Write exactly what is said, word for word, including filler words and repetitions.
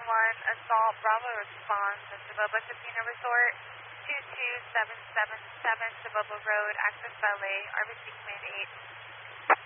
one, Assault Bravo response at Taboba Casino Resort, two two seven seven seven Taboba Road, Access Valet, R B C Command eight.